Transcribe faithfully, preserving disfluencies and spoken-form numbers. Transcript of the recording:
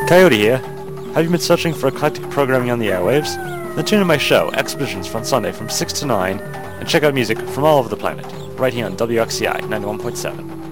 Coyote here. Have you been searching for eclectic programming on the airwaves? Then tune in my show, Expeditions, on Sunday from six to nine, and check out music from all over the planet, right here on W X C I ninety-one point seven.